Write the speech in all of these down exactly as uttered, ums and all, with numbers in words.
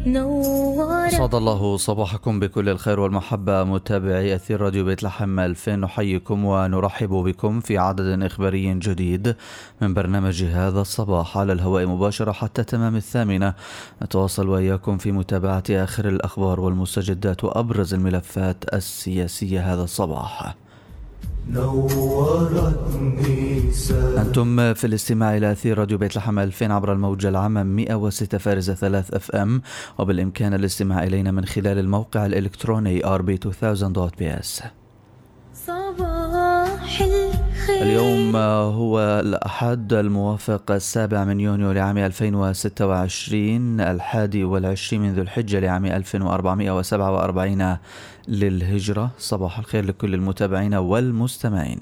نورت. أسعد الله صباحكم بكل الخير والمحبة متابعي أثير راديو بيت لحم ألفين، نحييكم ونرحب بكم في عدد إخباري جديد من برنامج هذا الصباح على الهواء مباشرة حتى تمام الثامنة. نتواصل وإياكم في متابعة آخر الأخبار والمستجدات وأبرز الملفات السياسية هذا الصباح. أنتم في الاستماع إلى أثير راديو بيت لحم ألفين عبر الموجة العامة مئة وستة فاصلة ثلاثة اف ام، وبالإمكان الاستماع إلينا من خلال الموقع الإلكتروني آر بي ألفين دوت بي اس. صباح الخير. اليوم هو الأحد الموافق السابع من يونيو لعام ألفين وستة وعشرين، الحادي والعشرين من ذو الحجة لعام ألف وأربعمئة وسبعة وأربعين للهجرة. صباح الخير لكل المتابعين والمستمعين.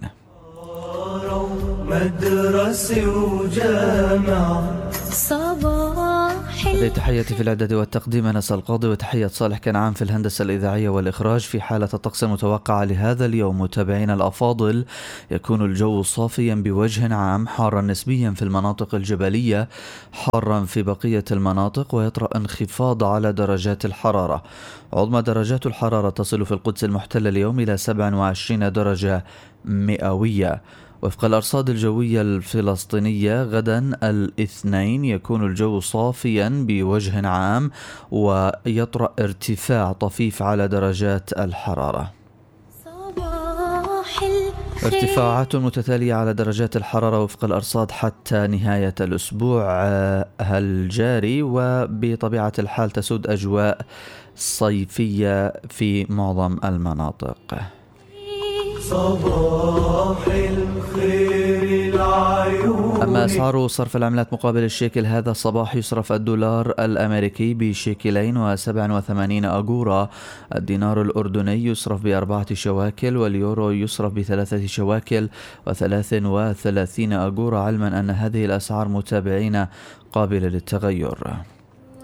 مدرسة وجامعة. صباح هذه تحياتي في الإعداد والتقديم أنس القاضي، وتحية صالح كنعان في الهندسة الإذاعية والإخراج. في حالة الطقس المتوقعة لهذا اليوم متابعينا الأفاضل، يكون الجو صافيا بوجه عام، حارا نسبيا في المناطق الجبلية، حارا في بقية المناطق، ويطرأ انخفاض على درجات الحرارة. عظمى درجات الحرارة تصل في القدس المحتلة اليوم إلى سبعة وعشرين درجة مئوية. وفق الأرصاد الجوية الفلسطينية غدا الاثنين يكون الجو صافيا بوجه عام، ويطرأ ارتفاع طفيف على درجات الحرارة. صباح الخير. ارتفاعات متتالية على درجات الحرارة وفق الأرصاد حتى نهاية الأسبوع الجاري، وبطبيعة الحال تسود أجواء صيفية في معظم المناطق. صباح الخير العيون. أما أسعار صرف العملات مقابل الشيكل هذا الصباح، يصرف الدولار الأمريكي بشيكلين وسبع وثمانين أجورة، الدينار الأردني يصرف بأربعة شواكل، واليورو يصرف بثلاثة شواكل وثلاث وثلاثين أجورة، علما أن هذه الأسعار متابعين قابلة للتغير.